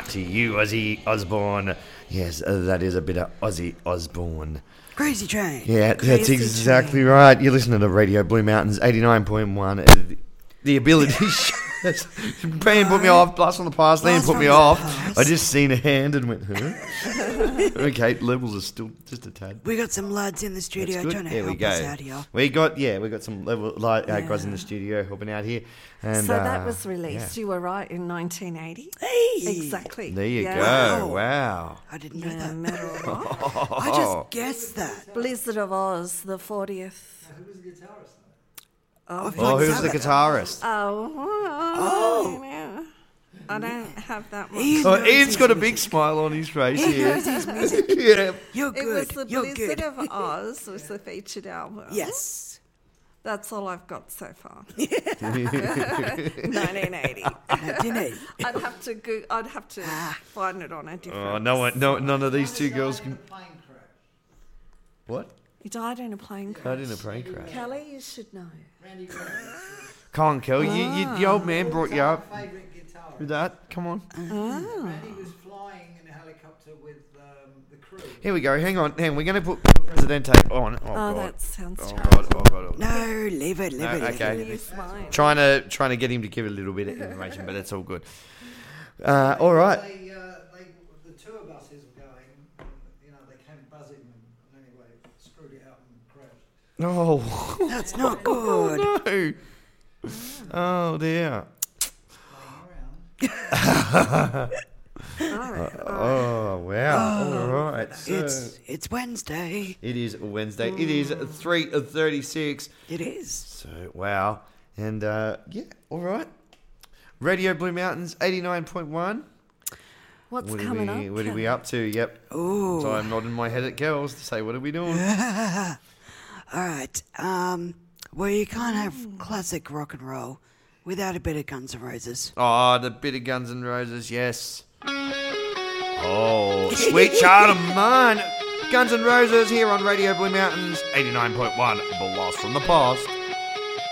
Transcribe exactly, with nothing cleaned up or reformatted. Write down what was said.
to you, Ozzy Osbourne. Yes, uh, that is a bit of Ozzy Osbourne. Crazy Train. Yeah, Crazy that's exactly train. right. You're listening to Radio Blue Mountains eighty-nine point one. Uh, the ability... Brian put me off. Blast from the past. Liam Blast put from me the off. past. I just seen a hand and went, huh? Okay, levels are still just a tad. We got some lads in the studio That's good. trying to There we help go. us out here. We got yeah, we got some level light uh, Yeah. guys in the studio helping out here. And so uh, that was released. yeah. You were right in nineteen eighty. Hey! Exactly. There you Yeah. go. Wow. Wow. I didn't know Yeah, that. Metal Rock. I just guessed that. Blizzard of Oz, the fortieth. Who was the guitarist? Oh, Oh, who's the guitarist? Oh, Oh. yeah. I don't have that much. He Oh, knows Ian's his got a music. big smile on his face He here. knows his music. Yeah. You're It was good. the You're Blizzard good. of Oz was the featured album. Yes. That's all I've got so far. nineteen eighty. nineteen eighty. I'd have to go, I'd have to find it on a different. Oh, no one, no, none of these two girls can. Plane crash. What? He died in a plane crash. Died in a plane crash. Kelly, you should know. Randy Rhoads. Come on, Kel. You, you, the old man brought you up Favourite guitarist. with that. Come on. Randy was flying in a helicopter with um, the crew. Here we go. Hang on. Hang on. We're going to put Presidente on. Oh, Oh, God. that sounds Oh, terrible. God. Oh, God. Oh, God. No, leave it, leave No, it. leave okay. it, leave Use mine. Trying to trying to get him to give a little bit of information, but it's all good. Uh, all right. They, uh, they, the tour buses were going, and, you know, they came buzzing and, and anyway, screwed it up and crashed. Oh. it. That's not good. Oh, no. Oh, dear. Playing around. Oh, wow. All right. So It's it's Wednesday. it is Wednesday. It is three thirty-six. It is. So, wow. And, uh, yeah, all right. Radio Blue Mountains, eighty-nine point one. What's What are coming we, up? what are we Kelly? up to? Yep. Ooh. So I'm nodding my head at girls to say, what are we doing? All right. Um. Well, you can't have classic rock and roll without a bit of Guns N' Roses. Oh, the bit of Guns N' Roses, yes. Oh, sweet child of mine. Guns N' Roses here on Radio Blue Mountains, eighty-nine point one, Blast from the Past.